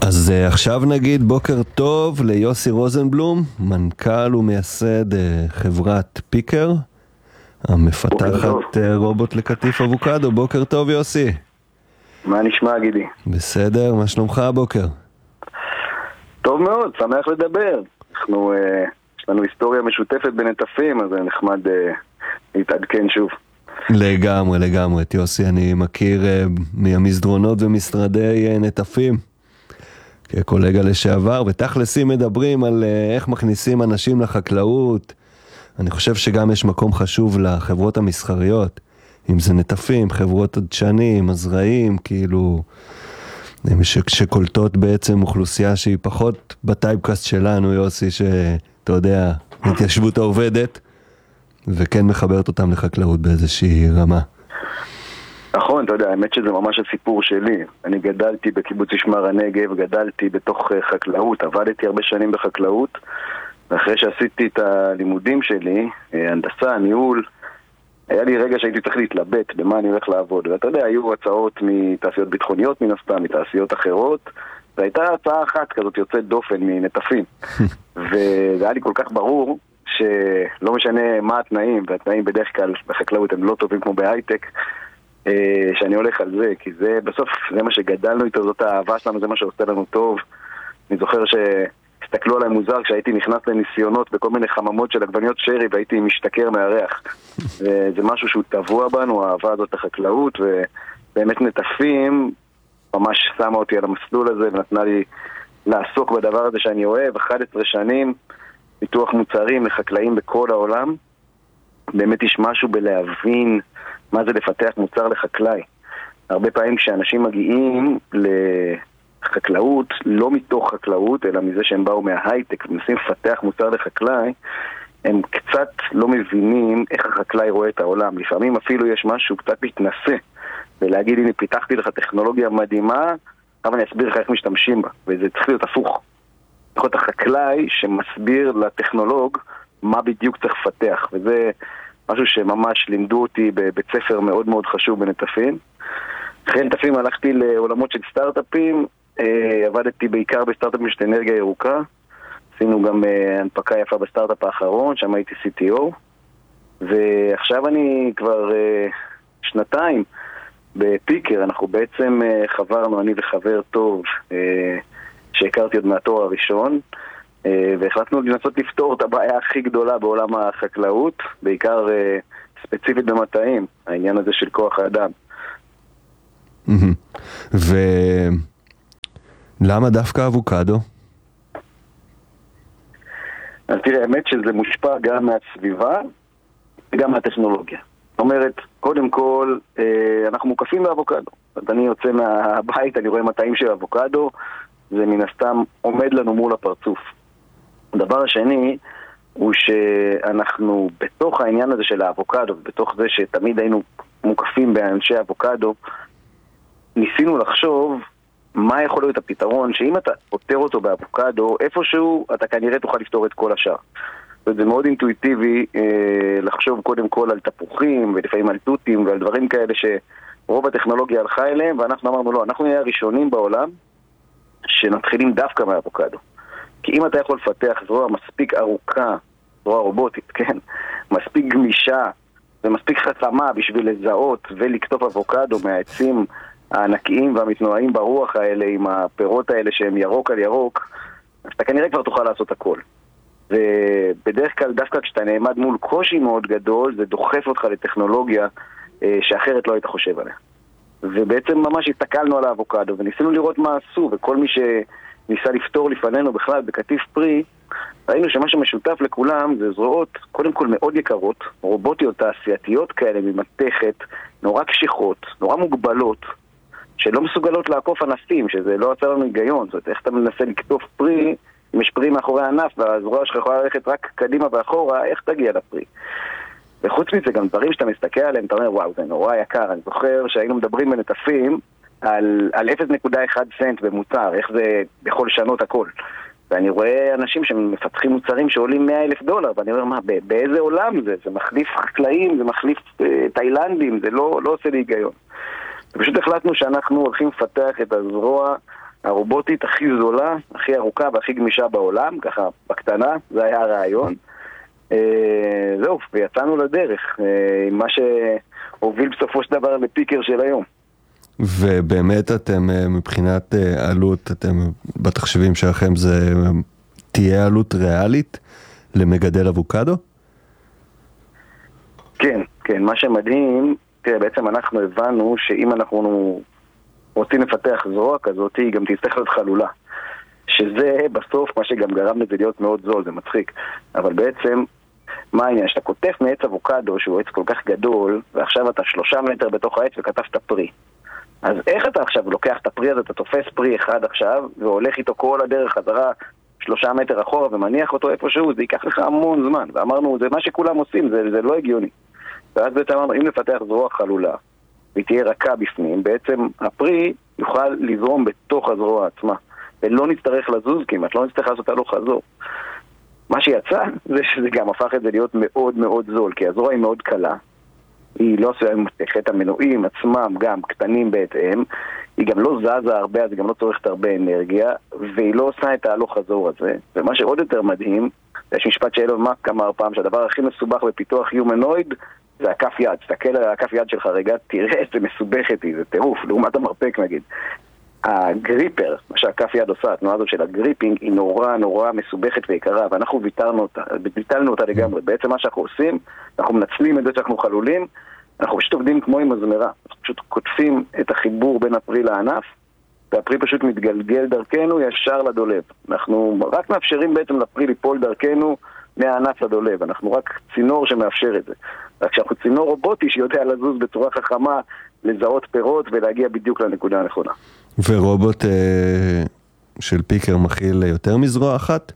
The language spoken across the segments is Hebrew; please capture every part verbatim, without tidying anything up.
אז uh, עכשיו נגיד בוקר טוב ליוסי רוזנבלום, מנכ"ל ומייסד uh, חברת פיקר, המפתחת uh, רובוט לקטיף אבוקדו. בוקר טוב יוסי. מה נשמע גידי? בסדר, מה שלומך הבוקר? טוב מאוד, שמח לדבר. אנחנו, uh, יש לנו היסטוריה משותפת בנטפים, אז זה נחמד uh, להתעדכן שוב. לגמרי, לגמרי. יוסי, אני מכיר uh, מהמסדרונות ומשרדי uh, נטפים. כקולגה לשעבר, ותכלסים מדברים על איך מכניסים אנשים לחקלאות. אני חושב שגם יש מקום חשוב לחברות המסחריות, אם זה נטפים, חברות הדשנים, הזרעים, כאילו, שקולטות בעצם אוכלוסייה שהיא פחות בטייפקאסט שלנו, יוסי, שאתה יודע, התיישבות העובדת, וכן מחברת אותם לחקלאות באיזושהי רמה. נכון, אתה יודע, האמת שזה ממש הסיפור שלי. אני גדלתי בקיבוץ משמר הנגב, גדלתי בתוך חקלאות, עבדתי הרבה שנים בחקלאות, ואחרי שעשיתי את הלימודים שלי, הנדסה, ניהול, היה לי רגע שהייתי צריך להתלבט במה אני הולך לעבוד. ואתה יודע, היו הצעות מתעשיות ביטחוניות מן הסתם, מתעשיות אחרות, והייתה הצעה אחת כזאת יוצאת דופן מנטפים. וזה היה לי כל כך ברור שלא משנה מה התנאים, והתנאים בדרך כלל בחקלאות הם לא טובים כמו בהייטק, שאני הולך על זה, כי זה בסוף זה מה שגדלנו איתו, זאת האהבה שלנו, זה מה שעושה לנו טוב. אני זוכר שהסתכלו עליי מוזר כשהייתי נכנס לניסיונות בכל מיני חממות של עגבניות שרי והייתי משתכר מהריח. וזה משהו שהוא טבוע בנו, האהבה הזאת החקלאות, ובאמת נטפים ממש שמה אותי על המסלול הזה ונתנה לי לעסוק בדבר הזה שאני אוהב. אחת עשרה שנים פיתוח מוצרים לחקלאים בכל העולם. באמת יש משהו בלהבין מה זה לפתח מוצר לחקלאי. הרבה פעמים כשאנשים מגיעים לחקלאות, לא מתוך חקלאות, אלא מזה שהם באו מההייטק, מנסים לפתח מוצר לחקלאי, הם קצת לא מבינים איך החקלאי רואה את העולם. לפעמים אפילו יש משהו קצת מתנסה, ולהגיד, הנה, פיתחתי לך טכנולוגיה מדהימה, אבל אני אסביר לך איך משתמשים בה, וזה צריך להיות הפוך. צריך להיות החקלאי שמסביר לטכנולוג מה בדיוק צריך לפתח, וזה משהו שממש לימדו אותי בבית ספר מאוד מאוד חשוב בנטפים. אחרי נטפים הלכתי לעולמות של סטארט-אפים, עבדתי בעיקר בסטארט-אפים של אנרגיה ירוקה, עשינו גם הנפקה יפה בסטארט-אפ האחרון, שם הייתי סי טי או, ועכשיו אני כבר שנתיים בפיקר. אנחנו בעצם חברנו, אני וחבר טוב שהכרתי עוד מהתואר הראשון, והחלטנו לנסות לפתור את הבעיה הכי גדולה בעולם החקלאות, בעיקר ספציפית במטעים, העניין הזה של כוח האדם. ולמה דווקא אבוקדו? אז תראה, האמת שזה מושפע גם מהסביבה וגם מהטכנולוגיה. זאת אומרת, קודם כל, אנחנו מוקפים באבוקדו. אז אני יוצא מהבית, אני רואה מטעים של אבוקדו, זה מן הסתם עומד לנו מול הפרצוף. הדבר השני הוא שאנחנו בתוך העניין הזה של האבוקדו, בתוך זה שתמיד היינו מוקפים באנשי אבוקדו, ניסינו לחשוב מה יכול להיות הפתרון, שאם אתה פותר אותו באבוקדו, איפשהו אתה כנראה תוכל לפתור את כל השאר. זה מאוד אינטואיטיבי אה, לחשוב קודם כל על תפוחים, ולפעמים על תותים ועל דברים כאלה שרוב הטכנולוגיה הלכה אליהם, ואנחנו אמרנו לא, אנחנו נהיה הראשונים בעולם שנתחילים דווקא מהאבוקדו. כי אם אתה יכול לפתח זרוע מספיק ארוכה, זרוע רובוטית, כן? מספיק גמישה ומספיק חכמה בשביל לזהות ולקטוף אבוקדו מהעצים הענקיים והמתנועים ברוח האלה עם הפירות האלה שהם ירוק על ירוק, אז אתה כנראה כבר תוכל לעשות הכל. ובדרך כלל דווקא כשאתה נעמד מול קושי מאוד גדול, זה דוחף אותך לטכנולוגיה אה, שאחרת לא היית חושב עליה. ובעצם ממש הסתכלנו על האבוקדו וניסינו לראות מה עשו, וכל מי שניסה לפתור לפנינו בכלל בקטיף פרי, ראינו שמה שמשותף לכולם זה זרועות קודם כל מאוד יקרות, רובוטיות תעשייתיות כאלה ממתכת, נורא קשיחות, נורא מוגבלות, שלא מסוגלות לעקוף ענפים, שזה לא עשה לנו היגיון. זאת אומרת, איך אתה מנסה לקטוף פרי, אם יש פרי מאחורי הענף והזרוע שלך יכולה ללכת רק קדימה ואחורה, איך תגיע לפרי? וחוץ מזה גם דברים שאתה מסתכל עליהם, אתה אומר וואו, זה נורא יקר. אני זוכר שהיינו מדברים בנטפים על, על אפס נקודה אחת סנט במוצר, איך זה יכול לשנות הכל. ואני רואה אנשים שמפתחים מוצרים שעולים מאה אלף דולר, ואני אומר, מה, באיזה עולם זה? זה מחליף חקלאים, זה מחליף אה, תאילנדים, זה לא, לא עושה לי היגיון. ופשוט החלטנו שאנחנו הולכים לפתח את הזרוע הרובוטית הכי זולה, הכי ארוכה והכי גמישה בעולם, ככה בקטנה, זה היה הרעיון. זהו, ויצאנו לדרך, מה שהוביל בסופו של דבר לפיקר של היום. ובאמת אתם מבחינת עלות, אתם בתחשבים שלכם זה תהיה עלות ריאלית למגדל אבוקדו? כן, כן, מה שמדהים, תראה, בעצם אנחנו הבנו שאם אנחנו רוצים לפתח זרוע כזאת, היא גם תצטרך להיות חלולה. שזה בסוף מה שגם גרם לזה להיות מאוד זול, זה מצחיק. אבל בעצם, מה העניין? שאתה כותף מעץ אבוקדו, שהוא עץ כל כך גדול, ועכשיו אתה שלושה מטר בתוך העץ וכתבת פרי. אז איך אתה עכשיו לוקח את הפרי הזה, אתה תופס פרי אחד עכשיו, והולך איתו כל הדרך חזרה שלושה מטר אחורה ומניח אותו איפשהו, זה ייקח לך המון זמן. ואמרנו, זה מה שכולם עושים, זה, זה לא הגיוני. ואז בעצם אמרנו, אם נפתח זרוע חלולה, והיא תהיה רכה בפנים, בעצם הפרי יוכל לזרום בתוך הזרוע עצמה. ולא נצטרך לזוז כמעט, לא נצטרך לעשות הלוך חזור. מה שיצא זה שזה גם הפך את זה להיות מאוד מאוד זול, כי הזרוע היא מאוד קלה. היא לא עושה את המנועים עצמם גם קטנים בהתאם, היא גם לא זזה הרבה, אז היא גם לא צורכת הרבה אנרגיה, והיא לא עושה את ההלוך חזור הזה. ומה שעוד יותר מדהים, יש משפט שאלון מאסק אמר פעם, שהדבר הכי מסובך בפיתוח יומנויד, זה הכף יד. תסתכל על הכף יד שלך רגע, תראה איזה מסובכת היא, זה טירוף, לעומת המרפק נגיד. הגריפר, מה שהכף יד עושה, התנועה הזאת של הגריפינג, היא נורא נורא מסובכת ויקרה, ואנחנו ביטלנו אותה, ביטלנו אותה לגמרי. בעצם מה שאנחנו עושים, אנחנו מנצלים את זה שאנחנו חלולים, אנחנו פשוט עובדים כמו עם מזמרה, אנחנו פשוט כותפים את החיבור בין הפרי לענף, והפרי פשוט מתגלגל דרכנו ישר לדולב. אנחנו רק מאפשרים בעצם לפרי ליפול דרכנו מהענף לדולב, אנחנו רק צינור שמאפשר את זה. רק שאנחנו צינור רובוטי שיודע לזוז בצורה חכמה, לזהות פירות ולהגיע בדיוק לנקודה הנכונה. ורובוט אה, של פיקר מכיל יותר מזרוע אחת?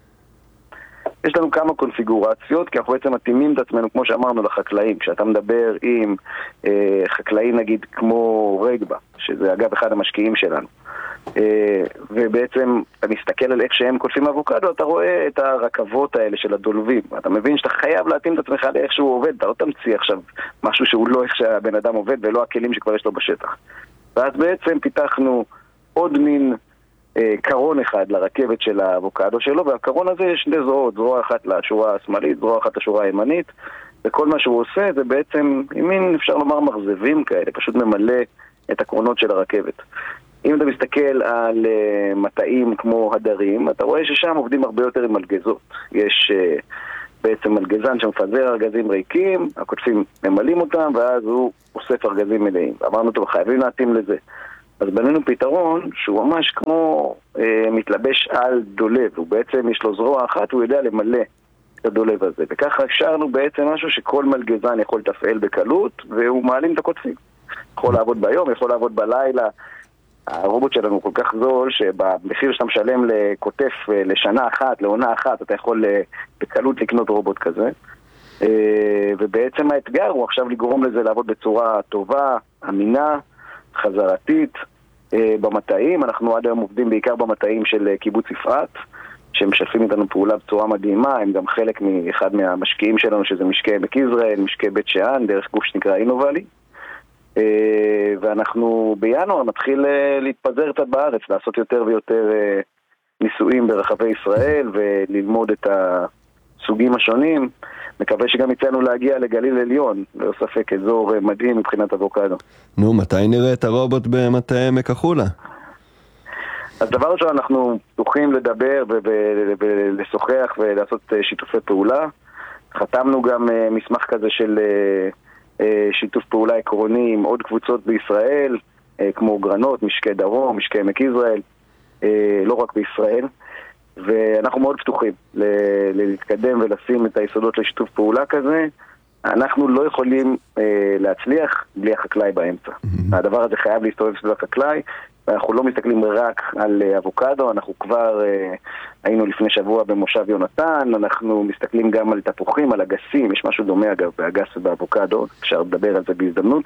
יש לנו כמה קונפיגורציות, כי אנחנו בעצם מתאימים את עצמנו, כמו שאמרנו, לחקלאים. כשאתה מדבר עם אה, חקלאי נגיד כמו רגבה, שזה אגב אחד המשקיעים שלנו, אה, ובעצם אתה מסתכל על איך שהם קולפים אבוקדו, אתה רואה את הרכבות האלה של הדולבים. אתה מבין שאתה חייב להתאים את עצמך לאיך שהוא עובד, אתה לא תמציא עכשיו משהו שהוא לא איך שהבן אדם עובד, ולא הכלים שכבר יש לו בשטח. ואז בעצם פיתחנו עוד מין אה, קרון אחד לרכבת של האבוקדו שלו, והקרון הזה יש שני זרועות, זרוע אחת לשורה השמאלית, זרוע אחת לשורה הימנית, וכל מה שהוא עושה זה בעצם, עם מין אפשר לומר מרזבים כאלה, פשוט ממלא את הקרונות של הרכבת. אם אתה מסתכל על uh, מטעים כמו הדרים, אתה רואה ששם עובדים הרבה יותר עם מלגזות. יש uh, בעצם מלגזן שמפזר ארגזים ריקים, הקוטפים ממלאים אותם, ואז הוא אוסף ארגזים מלאים. אמרנו, טוב, חייבים להתאים לזה. אז בנינו פתרון שהוא ממש כמו uh, מתלבש על דולב, הוא בעצם יש לו זרוע אחת, הוא יודע למלא את הדולב הזה. וככה אפשרנו בעצם משהו שכל מלגזן יכול לתפעל בקלות, והוא מעלים את הקוטפים. יכול לעבוד ביום, יכול לעבוד בלילה. הרובוט שלנו כל כך זול שבמחיר שאתה משלם לכותף לשנה אחת, לעונה אחת, אתה יכול בקלות לקנות רובוט כזה. ובעצם האתגר הוא עכשיו לגרום לזה לעבוד בצורה טובה, אמינה, חזרתית במטעים. אנחנו עד היום עובדים בעיקר במטעים של קיבוץ יפעת, שמשתפים איתנו פעולה בצורה מדהימה. הם גם חלק מאחד מהמשקיעים שלנו, שזה משקי עמק יזרעאל, משקי בית שאן, דרך גוף שנקרא אינובלי. ואנחנו בינואר נתחיל להתפזר קצת בארץ, לעשות יותר ויותר ניסויים ברחבי ישראל וללמוד את הסוגים השונים. מקווה שגם יצאנו להגיע לגליל עליון, לא ספק אזור מדהים מבחינת אבוקדו. נו, מתי נראה את הרובוט במטעי עמק החולה? אז דבר ראשון, אנחנו פתוחים לדבר ולשוחח ולעשות שיתופי פעולה. חתמנו גם מסמך כזה של שיתוף פעולה עקרוני עם עוד קבוצות בישראל, כמו גרנות, משקי דרום, משקי עמק יזרעאל, לא רק בישראל, ואנחנו מאוד פתוחים להתקדם ולשים את היסודות לשיתוף פעולה כזה. אנחנו לא יכולים להצליח בלי החקלאי באמצע. הדבר הזה חייב להסתובב סביב החקלאי, ואנחנו לא מסתכלים רק על אבוקדו, אנחנו כבר היינו לפני שבוע במושב יונתן, אנחנו מסתכלים גם על תפוחים, על אגסים, יש משהו דומה אגב באגס ובאבוקדו, אפשר לדבר על זה בהזדמנות,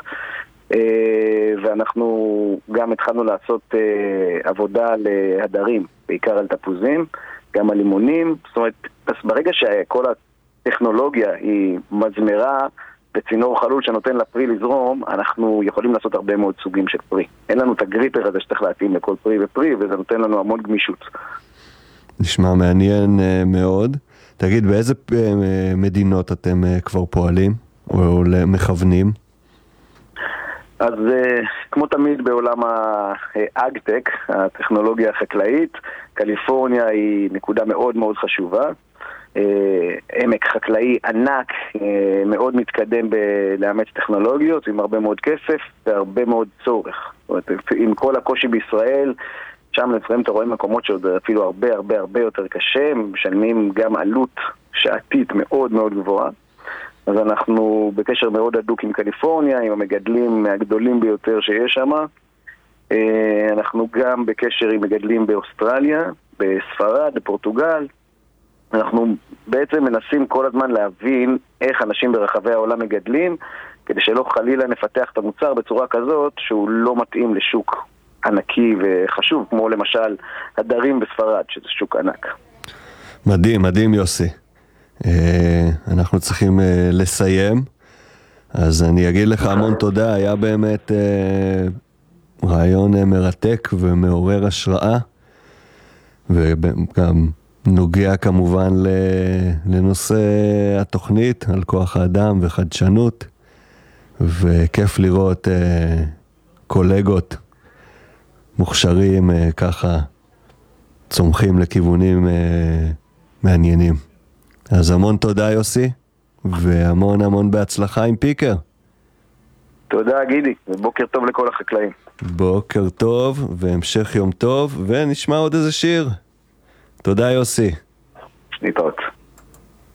ואנחנו גם התחלנו לעשות עבודה להדרים, בעיקר על תפוזים, גם על לימונים. זאת אומרת, ברגע שכל הטכנולוגיה היא מזמרה בצינור חלול שנותן לפרי לזרום, אנחנו יכולים לעשות הרבה מאוד סוגים של פרי. אין לנו את הגריפר הזה שצריך להתאים לכל פרי ופרי, וזה נותן לנו המון גמישות. נשמע מעניין מאוד. תגיד, באיזה מדינות אתם כבר פועלים או מכוונים? אז כמו תמיד בעולם האגטק, הטכנולוגיה החקלאית, קליפורניה היא נקודה מאוד מאוד חשובה. עמק חקלאי ענק, מאוד מתקדם בלאמץ טכנולוגיות, עם הרבה מאוד כסף והרבה מאוד צורך. זאת אומרת, עם כל הקושי בישראל, שם לפעמים אתה רואה מקומות שעוד אפילו הרבה הרבה הרבה יותר קשה, משלמים גם עלות שעתית מאוד מאוד גבוהה. אז אנחנו בקשר מאוד הדוק עם קליפורניה, עם המגדלים הגדולים ביותר שיש שם. אנחנו גם בקשר עם מגדלים באוסטרליה, בספרד, בפורטוגל. אנחנו בעצם מנסים כל הזמן להבין איך אנשים ברחבי העולם מגדלים, כדי שלא חלילה נפתח את המוצר בצורה כזאת שהוא לא מתאים לשוק ענקי וחשוב, כמו למשל הדרים בספרד, שזה שוק ענק. מדהים, מדהים יוסי. אנחנו צריכים לסיים, אז אני אגיד לך המון תודה, היה באמת רעיון מרתק ומעורר השראה, וגם נוגע כמובן לנושא התוכנית על כוח האדם וחדשנות, וכיף לראות קולגות מוכשרים ככה צומחים לכיוונים מעניינים. אז המון תודה יוסי, והמון המון בהצלחה עם פיקר. תודה גידי, ובוקר טוב לכל החקלאים. בוקר טוב, והמשך יום טוב, ונשמע עוד איזה שיר. תודה יוסי. להתראות.